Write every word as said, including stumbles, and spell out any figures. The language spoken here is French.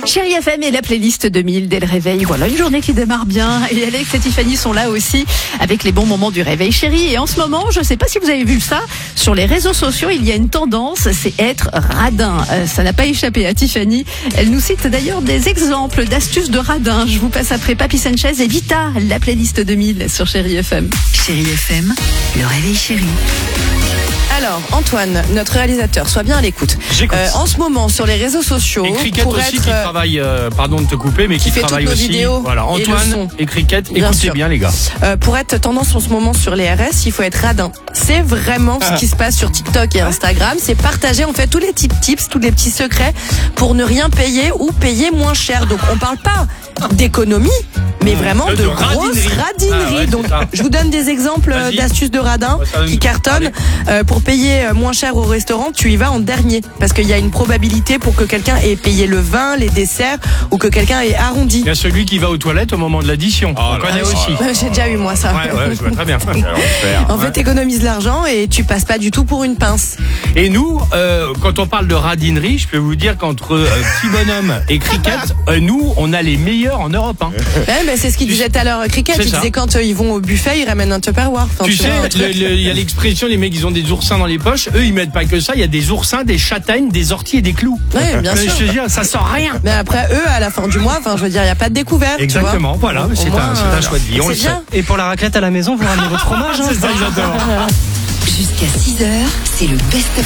Chérie F M et la playlist deux mille dès le réveil. Voilà une journée qui démarre bien. Et Alex et Tiffany sont là aussi avec les bons moments du réveil, chérie. Et en ce moment, je ne sais pas si vous avez vu ça, sur les réseaux sociaux, il y a une tendance, c'est être radin. Euh, ça n'a pas échappé à Tiffany. Elle nous cite d'ailleurs des exemples d'astuces de radin. Je vous passe après Papy Sanchez et Vita, la playlist deux mille sur Chérie F M. Chérie F M, le réveil chéri. Alors, Antoine, notre réalisateur, sois bien à l'écoute. J'écoute. Euh, en ce moment, sur les réseaux sociaux, Et Cricket pour aussi être, qui euh, travaille, euh, pardon de te couper, mais qui, qui fait travaille toutes nos aussi. vidéos Voilà, et le Antoine son. et Cricket, Bien écoutez sûr. bien les gars. euh, pour être tendance en ce moment sur les R S, il faut être radin. C'est vraiment ce qui se passe sur TikTok et Instagram. C'est partager en fait tous les petits tips, tous les petits secrets pour ne rien payer ou payer moins cher. Donc on parle pas d'économie, mais vraiment de de, radinerie. grosses radineries. Ah ouais, Donc c'est ça. je vous donne des exemples euh, Vas-y. d'astuces de radin Ouais, ça va qui nous cartonnent. Euh, pour payer euh, moins cher au restaurant, tu y vas en dernier parce qu'il y a une probabilité pour que quelqu'un ait payé le vin, les desserts ou que quelqu'un ait arrondi. Il y a celui qui va aux toilettes au moment de l'addition. On connaît aussi. Euh, J'ai déjà eu moi ça. Ouais, ouais, je vois très bien. En fait, t'économises l'argent et tu passes pas du tout pour une pince. Et nous, euh, quand on parle de radinerie, je peux vous dire qu'entre euh, Petit Bonhomme et Cricket, euh, nous, on a les meilleurs en Europe. Hein. Ouais, ben, c'est ce qu'il disait tout à l'heure, Cricket. C'est Il ça. disait quand euh, ils vont au buffet, ils ramènent un Tupperware. Enfin, Tu vois, un sais, truc. le- le- il y a l'expression, les mecs, ils ont des oursins dans les poches. Eux, ils mettent pas que ça. Il y a des oursins, des châtaignes, des orties et des clous. Ouais, bien Mais sûr. Je te dis, ça sort rien. Mais après, eux, à la fin du mois, enfin, je veux dire, il n'y a pas de découverte. tu vois. Exactement, voilà, Au c'est moins, un, c'est un euh, choix de vie, on c'est le sait. bien. Et pour la raclette à la maison, vous ramenez votre fromage. Hein. C'est ça, exactement. Jusqu'à six heures, c'est le best